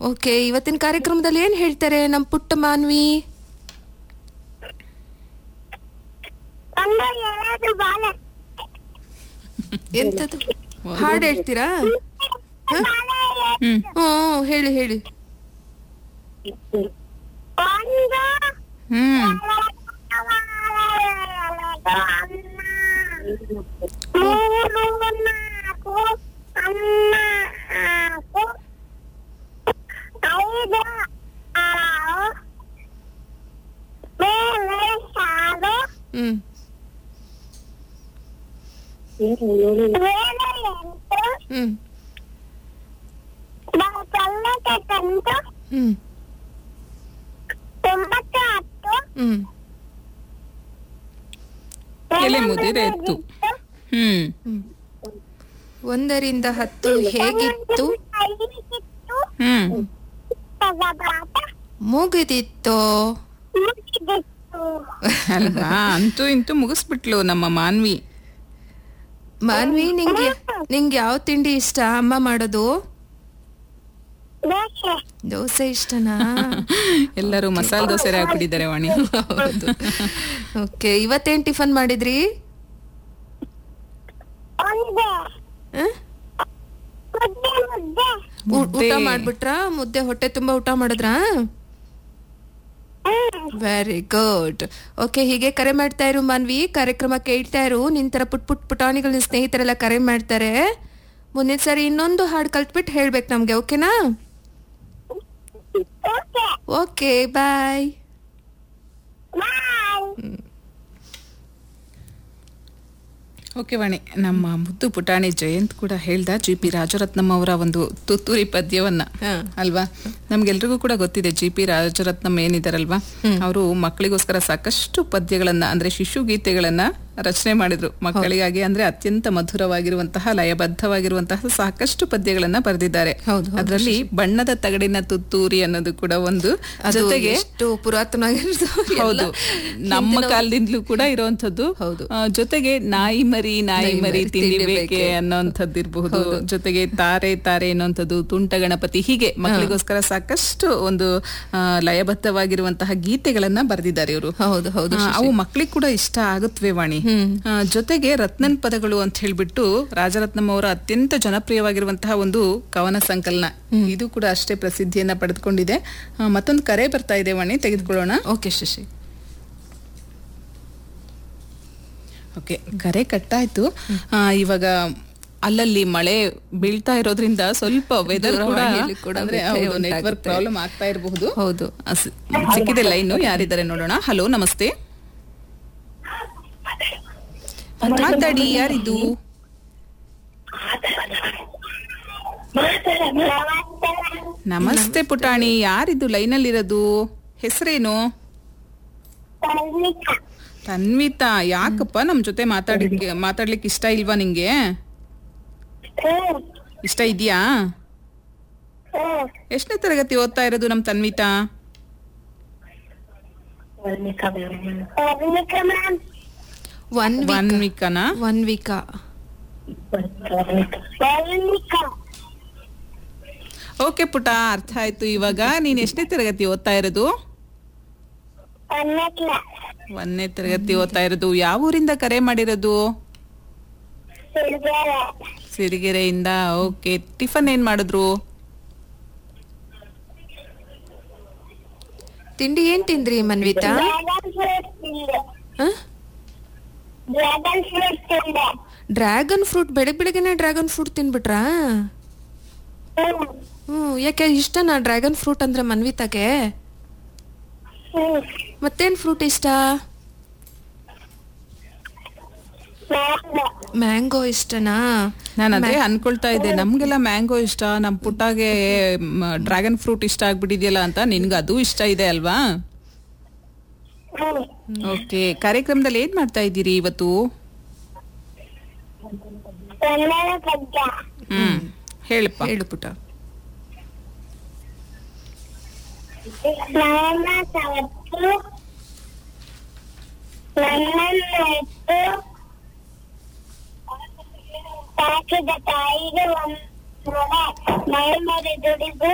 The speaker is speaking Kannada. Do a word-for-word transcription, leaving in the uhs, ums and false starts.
ಓಕೆ, ಇವತ್ತಿನ ಕಾರ್ಯಕ್ರಮದಲ್ಲಿ ಏನ್ ಹೇಳ್ತಾರೆ ನಮ್ ಪುಟ್ಟ ಮಾನ್ವಿ? ಎಂತದು ಹಾಡು ಹೇಳ್ತೀರಾ? ಹ್ಮ್, ಹೇಳಿ ಹೇಳಿ. ಹ್ಮ್ ಹ್ಮ್ ಹ್ಮ್ ಹ್ಮ್ ಹ್ಮ್ ಎಲೆ ಮುದಿರೆ ಎತ್ತು. ಹ್ಮ್ ಹ್ಮ್ ಒಂದರಿಂದ ಹತ್ತು ಹೇಗಿತ್ತು? ಹ್ಮ್ ಮುಗಿದಿತ್ತು. ಅಲ್ವಾ, ಅಂತೂ ಇಂತೂ ಮುಗಿಸ್ಬಿಟ್ಲು ನಮ್ಮ ಮಾನ್ವಿ. ಮಾನ್ವಿ, ನಿಂಗೆ ನಿಂಗೆ ಯಾವ ತಿಂಡಿ ಇಷ್ಟ ಅಮ್ಮ ಮಾಡೋದು? ದೋಸೆ ಇಷ್ಟನಾ? ಎಲ್ಲರೂ ಮಸಾಲೆ ದೋಸೆ ಹಾಕ್ಬಿಟ್ಟಿದ್ದಾರೆ ವಾಣಿ. ಹೌದು. ಓಕೆ, ಇವತ್ತೇನ್ ಟಿಫನ್ ಮಾಡಿದ್ರಿ? ಹ? ಊ- ಊಟ ಮಾಡ್ಬಿಟ್ರಾ? ಮುದ್ದೆ ಹೊಟ್ಟೆ ತುಂಬಾ ಊಟ ಮಾಡಿದ್ರಾ? Very good. ಓಕೆ, ಹೀಗೆ ಕರೆ ಮಾಡ್ತಾ ಇರು ಮಾನ್ವಿ, ಕಾರ್ಯಕ್ರಮ ಕೇಳ್ತಾ ಇರು. ನಿನ್ ತರ ಪುಟ್ ಪುಟ್ ಪುಟಾಣಿಗಳು ನಿನ್ ಸ್ನೇಹಿತರೆಲ್ಲ ಕರೆ ಮಾಡ್ತಾರೆ. ಮುಂದಿನ ಸರಿ ಇನ್ನೊಂದು ಹಾಡು ಕಲ್ತ್ಬಿಟ್ಟು ಹೇಳ್ಬೇಕು ನಮ್ಗೆ, ಓಕೆನಾ? ಓಕೆ, ಬಾಯ್. ಓಕೆ ವಾಣಿ, ನಮ್ಮ ಮುದ್ದು ಪುಟಾಣಿ ಜಯಂತ್ ಕೂಡ ಹೇಳ್ದ ಜಿ ಪಿ ರಾಜರತ್ನಂ ಅವರ ಒಂದು ತುತ್ತೂರಿ ಪದ್ಯವನ್ನ ಅಲ್ವಾ. ನಮ್ಗೆಲ್ರಿಗೂ ಕೂಡ ಗೊತ್ತಿದೆ ಜಿ ಪಿ ರಾಜರತ್ನಂ ಏನಿದಾರಲ್ವಾ, ಅವರು ಮಕ್ಕಳಿಗೋಸ್ಕರ ಸಾಕಷ್ಟು ಪದ್ಯಗಳನ್ನ ಅಂದ್ರೆ ಶಿಶು ಗೀತೆಗಳನ್ನ ರಚನೆ ಮಾಡಿದ್ರು ಮಕ್ಕಳಿಗಾಗಿ. ಅಂದ್ರೆ ಅತ್ಯಂತ ಮಧುರವಾಗಿರುವಂತಹ ಲಯಬದ್ಧವಾಗಿರುವಂತಹ ಸಾಕಷ್ಟು ಪದ್ಯಗಳನ್ನ ಬರೆದಿದ್ದಾರೆ. ಅದರಲ್ಲಿ ಬಣ್ಣದ ತಗಡಿನ ತುತ್ತೂರಿ ಅನ್ನೋದು ಕೂಡ ಒಂದು. ಜೊತೆಗೆ ಎಷ್ಟು ಪುರಾತನ, ಹೌದು, ನಮ್ಮ ಕಾಲದಿಂದಲೂ ಕೂಡ ಇರುವಂತದ್ದು. ಜೊತೆಗೆ ನಾಯಿ ಮರಿ ನಾಯಿ ಮರಿ ತಿಂಡಿಬೇಕೆ ಅನ್ನೋಂಥದ್ದು ಇರಬಹುದು. ಜೊತೆಗೆ ತಾರೆ ತಾರೆ ಅನ್ನೋಂಥದ್ದು, ತುಂಟ ಗಣಪತಿ, ಹೀಗೆ ಮಕ್ಕಳಿಗೋಸ್ಕರ ಸಾಕಷ್ಟು ಒಂದು ಲಯಬದ್ಧವಾಗಿರುವಂತಹ ಗೀತೆಗಳನ್ನ ಬರೆದಿದ್ದಾರೆ ಇವರು. ಹೌದು ಹೌದು, ಅವು ಮಕ್ಕಳಿಗೆ ಕೂಡ ಇಷ್ಟ ಆಗುತ್ತವೆ ವಾಣಿ. ಜೊತೆಗೆ ರತ್ನನ್ ಪದಗಳು ಅಂತ ಹೇಳ್ಬಿಟ್ಟು ರಾಜರತ್ನಂ ಅವರ ಅತ್ಯಂತ ಜನಪ್ರಿಯವಾಗಿರುವಂತಹ ಒಂದು ಕವನ ಸಂಕಲನ, ಇದು ಕೂಡ ಅಷ್ಟೇ ಪ್ರಸಿದ್ಧಿಯನ್ನ ಪಡೆದುಕೊಂಡಿದೆ. ಮತ್ತೊಂದು ಕರೆ ಬರ್ತಾ ಇದೆ ವಾಣಿ, ತೆಗೆದುಕೊಳ್ಳೋಣ. ಓಕೆ ಶಶಿ. ಓಕೆ, ಕರೆ ಕಟ್ಟಾಯ್ತು. ಇವಾಗ ಅಲ್ಲಲ್ಲಿ ಮಳೆ ಬೀಳ್ತಾ ಇರೋದ್ರಿಂದ ಸ್ವಲ್ಪ ವೆದರ್ ಕೂಡ ಅಂದ್ರೆ ನೆಟ್ವರ್ಕ್ ಪ್ರಾಬ್ಲಮ್ ಆಗ್ತಾ ಇರಬಹುದು. ಹೌದು, ಸಿಕ್ಕಿದೆ ಲೈನು. ಯಾರಿದ್ದಾರೆ ನೋಡೋಣ. ಹಲೋ, ನಮಸ್ತೆ. ಮಾತಾಡಿ, ಯಾರಿದು? ನಮಸ್ತೆ ಪುಟಾಣಿ, ಯಾರಿದು ಲೈನಲ್ಲಿರೋದು? ಹೆಸರೇನು? ತನ್ವಿತಾ. ಯಾಕಪ್ಪ ನಮ್ ಜೊತೆ ಮಾತಾಡ್ಲಿಕ್ಕೆ ಮಾತಾಡ್ಲಿಕ್ಕೆ ಇಷ್ಟ ಇಲ್ವಾ ನಿಂಗೆ? ಇಷ್ಟ ಇದೆಯಾ? ಎಷ್ಟನೇ ತರಗತಿ ಓದ್ತಾ ಇರೋದು ನಮ್ ತನ್ವಿತಾ? ವನ್ವಿಕನಾ? ವನ್ವಿಕಾ. ಓಕೆ ಪುಟ, ಅರ್ಥ ಆಯ್ತು. ಇವಾಗ ನೀನ್ ಎಷ್ಟನೇ ತರಗತಿ ಓದ್ತಾ ಇರೋದು? ಒಂದನೇ ತರಗತಿ ಓದ್ತಾ ಇರೋದು. ಯಾವ ಊರಿಂದ ಕರೆ ಮಾಡಿರೋದು? ಸಿರಿಗೆರೆಯಿಂದ. ಓಕೆ, ಟಿಫನ್ ಏನ್ ಮಾಡಿದ್ರು? ತಿಂಡಿ ಏನ್ ತಿಂದ್ರಿ ಮನ್ವಿತಾ? Dragon fruit? ಬೆಳಗ್ಗೆ ಬೆಳಗ್ಗೆನೆ ಡ್ರ್ಯಾಗನ್ ಫ್ರೂಟ್ ತಿನ್ಬಿಟ್ರಾ? ಹ್ಮ್, ಯಾಕೆ ಇಷ್ಟನಾ ಡ್ರ್ಯಾಗನ್ ಫ್ರೂಟ್ ಅಂದ್ರೆ ಮನ್ವಿತಾಗೆ? ಮತ್ತೇನ್ ಫ್ರೂಟ್ ಇಷ್ಟ? ಮ್ಯಾಂಗೋ ಇಷ್ಟನಾ? ನಾನು ಅದೇ ಅನ್ಕೊಳ್ತಾ ಇದ್ದೆ, ನಮ್ಗೆಲ್ಲ ಮ್ಯಾಂಗೋ ಇಷ್ಟ, ನಮ್ ಪುಟ್ಟಾಗೆ ಡ್ರ್ಯಾಗನ್ ಫ್ರೂಟ್ ಇಷ್ಟ ಆಗ್ಬಿಟ್ಟಿದ್ಯಲ್ಲ ಅಂತ. ನಿನ್ಗೆ ಅದು ಇಷ್ಟ ಇದೆ ಅಲ್ವಾ? ಓಕೆ, ಕಾರ್ಯಕ್ರಮದಲ್ಲಿ ಏನ್ ಮಾಡ್ತಾ ಇದ್ದೀರಿ ಇವತ್ತು? ಹ್ಮ್, ಹೇಳಪ್ಪ. ಹೇಳು ಪುಟ. ಸಾಕಿದ ತಾಯಿಗೆ ಒಂದು ಮಳೆ, ಮಳೆ ಮೇಲೆ ದುಡಿದು